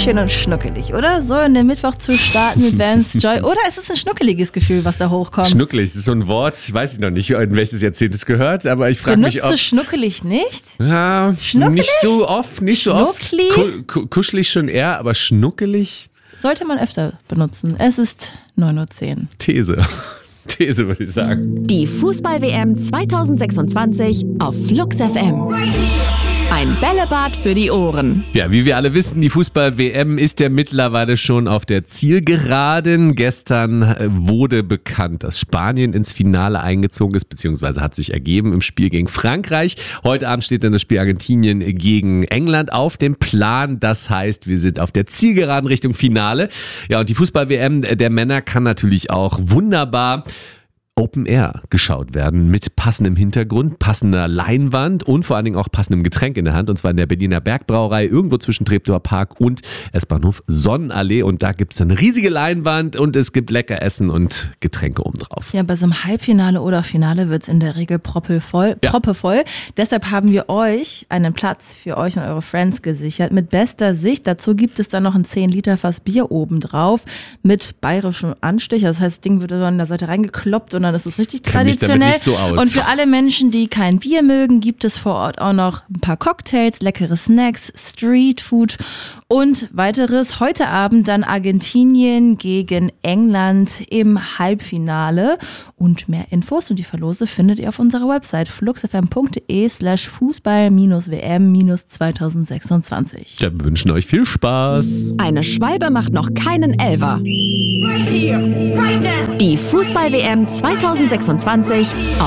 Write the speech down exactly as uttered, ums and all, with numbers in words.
schön und schnuckelig, oder? So in den Mittwoch zu starten mit Vance Joy. Oder ist es ein schnuckeliges Gefühl, was da hochkommt? Schnuckelig, das ist so ein Wort, ich weiß noch nicht, in welches Jahrzehnt es gehört, aber ich frage mich, ob... Benutzt du schnuckelig nicht? Ja, Schnuckelig? nicht so oft, nicht so oft. Schnuckli? Ku- ku- kuschelig schon eher, aber schnuckelig? Sollte man öfter benutzen. Es ist neun Uhr zehn. These. These, würde ich sagen. Die Fußball-W M zwanzig sechsundzwanzig auf Flux F M. Ein Bällebad für die Ohren. Ja, wie wir alle wissen, die Fußball-W M ist ja mittlerweile schon auf der Zielgeraden. Gestern wurde bekannt, dass Spanien ins Finale eingezogen ist, beziehungsweise hat sich ergeben im Spiel gegen Frankreich. Heute Abend steht dann das Spiel Argentinien gegen England auf dem Plan. Das heißt, wir sind auf der Zielgeraden Richtung Finale. Ja, und die Fußball-W M der Männer kann natürlich auch wunderbar Open Air geschaut werden mit passendem Hintergrund, passender Leinwand und vor allen Dingen auch passendem Getränk in der Hand, und zwar in der Berliner Bergbrauerei irgendwo zwischen Treptower Park und S-Bahnhof Sonnenallee, und da gibt es eine riesige Leinwand und es gibt lecker Essen und Getränke obendrauf. Ja, bei so einem Halbfinale oder Finale wird es in der Regel proppevoll, Ja. proppevoll. Deshalb haben wir euch einen Platz für euch und eure Friends gesichert mit bester Sicht. Dazu gibt es dann noch ein zehn Liter Fass Bier obendrauf mit bayerischem Anstich. Das heißt, das Ding wird so an der Seite reingekloppt und dann ist es richtig Kenn mich damit traditionell. nicht so aus. Und für alle Menschen, die kein Bier mögen, gibt es vor Ort auch noch ein paar Cocktails, leckere Snacks, Streetfood und weiteres. Heute Abend dann Argentinien gegen England im Halbfinale. Und mehr Infos und die Verlose findet ihr auf unserer Website fluxfm.de slash Fußball-W M zwanzig sechsundzwanzig. Ja, wir wünschen euch viel Spaß. Eine Schwalbe macht noch keinen Elfer. Die Fußball-W M zwanzig sechsundzwanzig